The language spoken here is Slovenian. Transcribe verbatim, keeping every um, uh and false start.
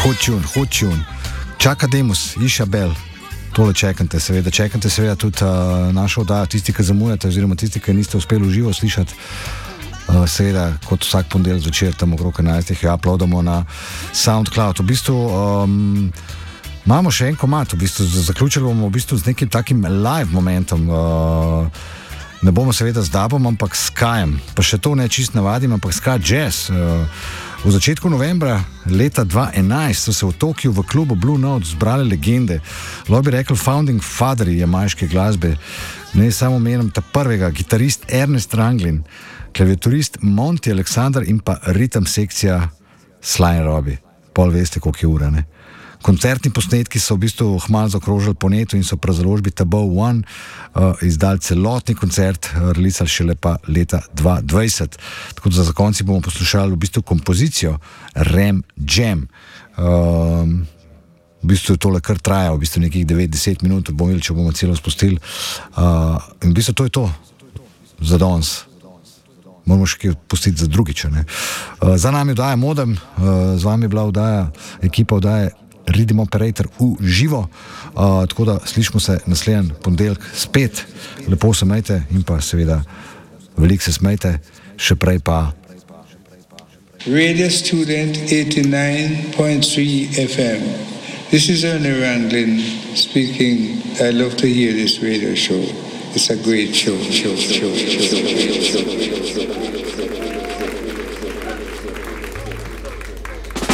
Hočun, hočun. Čaka Demos, Išabel. Tole čekante, seveda. Čekante seveda tudi uh, našo oddajo, tisti, ki zamujate, oziroma tisti, ki niste uspeli v živo slišati. Uh, seveda, kot vsak ponedeljek zvečer, tam okrog enajstih, jo uploadamo na SoundCloud. V bistvu um, imamo še en komad, v bistvu zaključili bomo v bistvu z nekim takim live momentom. Uh, ne bomo seveda z dubom, ampak s Kajem. Pa še to ne čist navadim, ampak Ska Jazz. Uh, V začetku novembra leta dva tisoč enajst so se v Tokiu v klubu Blue Note zbrale legende. Lahko bi rekel founding fatheri jamajške glasbe. Ne samo menim ta prvega, gitarist Ernest Ranglin, klaviaturist Monty Alexander in pa ritem sekcija Sly and Robbie. Pol veste, koliko je ura, ne? Koncertni posnetki so v bistvu hmal zaokrožili po netu in so pri založbi Taboo One uh, izdali celotni koncert, uh, releasali šele pa leta dva tisoč dvajset. Tako da za konci bomo poslušali v bistvu kompozicijo Ram Jam. Uh, v bistvu tole kar traja, v bistvu nekih devet do deset minut, bomo videli, če bomo celo spustili. Uh, in v bistvu to je to za danes. Moramo še kaj pustiti za drugič. Ne? Uh, za nami oddaja Modem, uh, z vami je bila oddaja, ekipa oddaje Rhythm Operator v živo, uh, tako da slišimo se naslednji ponedeljek spet. Lepo se majte in pa seveda veliko se smejte, še prej pa. Radio Student eighty-nine point three F M. This is Ernie Ranglin speaking. I love to hear this radio show. It's a great show, show, show, show, show, show, show.